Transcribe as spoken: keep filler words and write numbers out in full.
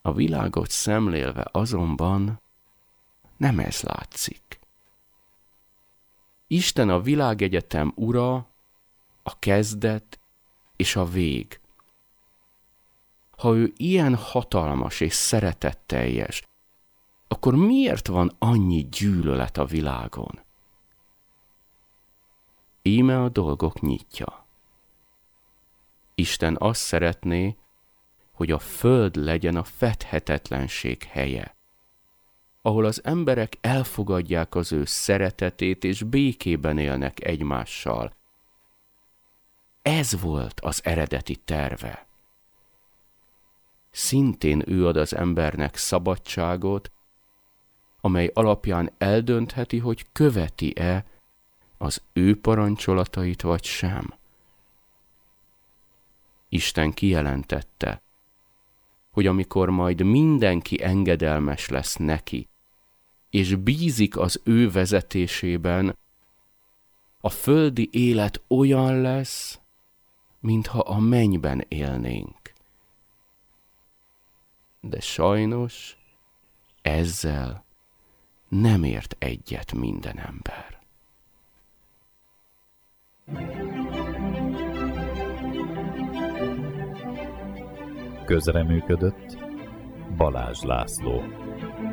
A világot szemlélve azonban nem ez látszik. Isten a világegyetem ura, a kezdet és a vég. Ha ő ilyen hatalmas és szeretetteljes, akkor miért van annyi gyűlölet a világon? Íme a dolgok nyitja. Isten azt szeretné, hogy a föld legyen a fedhetetlenség helye, ahol az emberek elfogadják az ő szeretetét és békében élnek egymással. Ez volt az eredeti terve. Szintén ő ad az embernek szabadságot, amely alapján eldöntheti, hogy követi-e az ő parancsolatait vagy sem. Isten kijelentette, hogy amikor majd mindenki engedelmes lesz neki, és bízik az ő vezetésében, a földi élet olyan lesz, mintha a mennyben élnénk. De sajnos ezzel nem ért egyet minden ember. Közreműködött Balázs László.